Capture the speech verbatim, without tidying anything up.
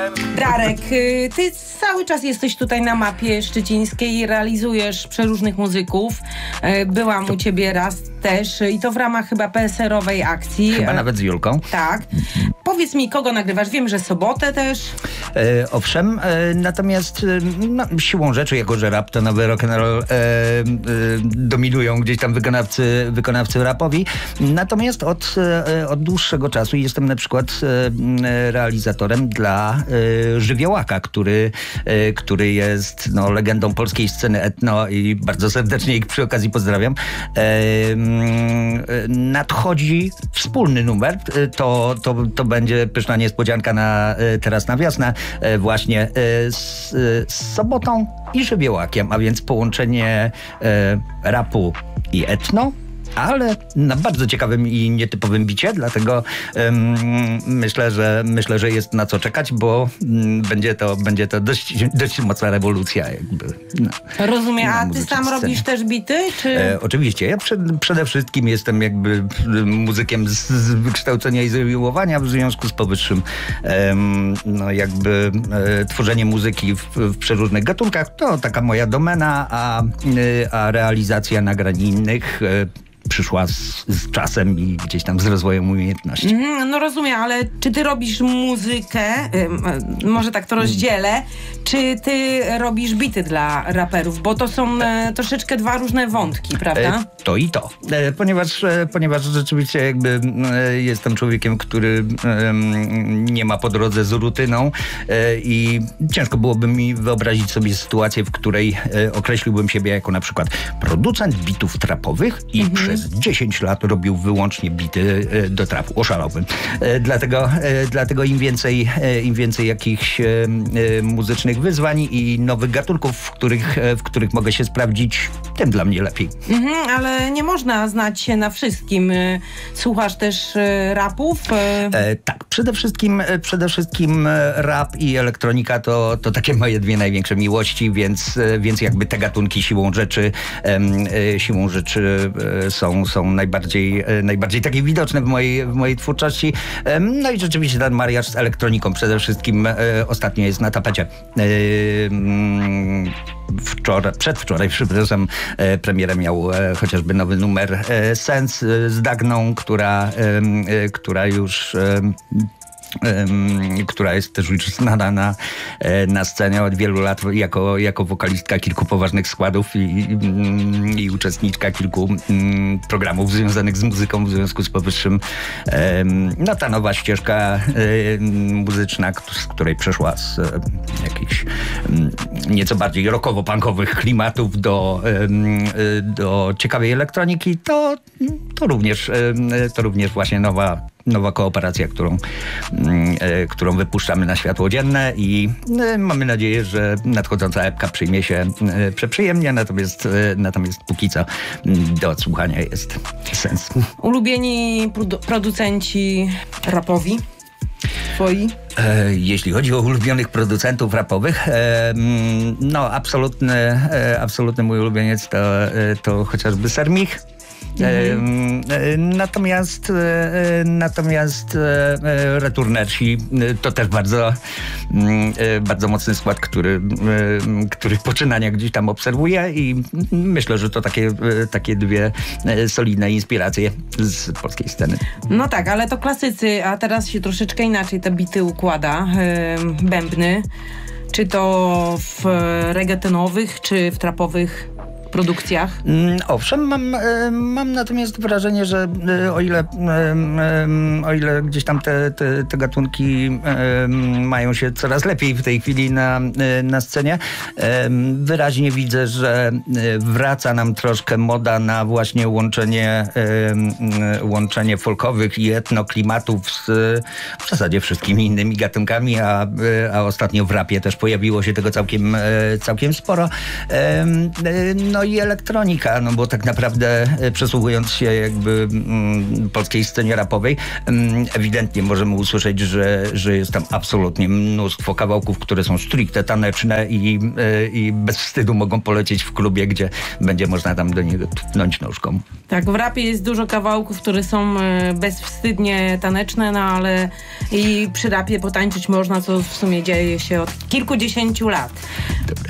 Darek, ty cały czas jesteś tutaj na mapie szczecińskiej, realizujesz przeróżnych muzyków. Byłam u ciebie raz też i to w ramach chyba P S R owej akcji. Chyba nawet z Julką. Tak. Powiedz mi, kogo nagrywasz? Wiem, że Sobotę też. E, owszem, e, natomiast e, no, siłą rzeczy, jako że rap to nowy rock'n'roll, e, e, dominują gdzieś tam wykonawcy, wykonawcy rapowi. Natomiast od, e, od dłuższego czasu jestem na przykład e, realizatorem dla e, Żywiołaka, który, e, który jest no, legendą polskiej sceny etno i bardzo serdecznie ich przy okazji pozdrawiam. E, nadchodzi wspólny numer. To, to, to będzie pyszna niespodzianka na, teraz na wiosnę. Właśnie z, z Sobotą i Żywiołakiem, a więc połączenie rapu i etno, ale na bardzo ciekawym i nietypowym bicie, dlatego um, myślę, że myślę, że jest na co czekać, bo um, będzie to, będzie to dość, dość mocna rewolucja jakby. No, rozumiem, a ty sam scenie. Robisz też bity? Czy... E, oczywiście, ja przed, przede wszystkim jestem jakby muzykiem z, z wykształcenia i z wywoływania, w związku z powyższym um, no jakby e, tworzenie muzyki w, w przeróżnych gatunkach to taka moja domena, a, a realizacja nagrań innych e, przyszła z, z czasem i gdzieś tam z rozwojem umiejętności. Mm, no rozumiem, ale czy ty robisz muzykę, y, może tak to rozdzielę, czy ty robisz bity dla raperów, bo to są e, troszeczkę dwa różne wątki, prawda? E, to i to, e, ponieważ, e, ponieważ rzeczywiście jakby e, jestem człowiekiem, który e, nie ma po drodze z rutyną e, i ciężko byłoby mi wyobrazić sobie sytuację, w której e, określiłbym siebie jako na przykład producent bitów trapowych i mhm. przez dziesięć lat robił wyłącznie bity do trapu. Oszalałbym. Dlatego, dlatego im więcej, im więcej jakichś muzycznych wyzwań i nowych gatunków, w których, w których mogę się sprawdzić, tym dla mnie lepiej. Mhm, ale nie można znać się na wszystkim. Słuchasz też rapów? E, tak, przede wszystkim, przede wszystkim rap i elektronika to, to takie moje dwie największe miłości, więc, więc jakby te gatunki siłą rzeczy, e, siłą rzeczy są, są najbardziej, najbardziej takie widoczne w mojej, w mojej twórczości. No i rzeczywiście ten mariaż z elektroniką przede wszystkim ostatnio jest na tapecie. Wczoraj, przedwczoraj, przepraszam, premierę miał chociażby nowy numer Sens z Dagną, która, która już Um, która jest też już znana na, na scenie od wielu lat jako, jako wokalistka kilku poważnych składów i, i, i uczestniczka kilku um, programów związanych z muzyką, w związku z powyższym um, no ta nowa ścieżka um, muzyczna, z której przeszła z um, jakichś um, nieco bardziej rockowo-punkowych klimatów do, um, do ciekawej elektroniki, to, to, również, um, to również właśnie nowa nowa kooperacja, którą, e, którą wypuszczamy na światło dzienne i e, mamy nadzieję, że nadchodząca epka przyjmie się e, przeprzyjemnie, natomiast, e, natomiast póki co do odsłuchania jest sens. Ulubieni produ- producenci rapowi? Twoi? E, jeśli chodzi o ulubionych producentów rapowych, e, no absolutny, e, absolutny mój ulubieniec to, e, to chociażby Sermich. Mhm. E, natomiast e, natomiast e, Returnersi to też bardzo, e, bardzo mocny skład, który, e, których poczynania gdzieś tam obserwuję i myślę, że to takie, e, takie dwie solidne inspiracje z polskiej sceny. No tak, ale to klasycy, a teraz się troszeczkę inaczej te bity układa, e, bębny. Czy to w reggaetonowych, czy w trapowych produkcjach? Owszem, mam, mam natomiast wrażenie, że o ile, o ile gdzieś tam te, te, te gatunki mają się coraz lepiej w tej chwili na, na scenie, wyraźnie widzę, że wraca nam troszkę moda na właśnie łączenie, łączenie folkowych i etnoklimatów z w zasadzie wszystkimi innymi gatunkami, a, a ostatnio w rapie też pojawiło się tego całkiem, całkiem sporo. No no i elektronika, no bo tak naprawdę e, przesłuchując się jakby mm, polskiej scenie rapowej, mm, ewidentnie możemy usłyszeć, że, że jest tam absolutnie mnóstwo kawałków, które są stricte taneczne i, e, i bez wstydu mogą polecieć w klubie, gdzie będzie można tam do niego tupnąć nóżką. Tak, w rapie jest dużo kawałków, które są e, bezwstydnie taneczne, no ale i przy rapie potańczyć można, co w sumie dzieje się od kilkudziesięciu lat.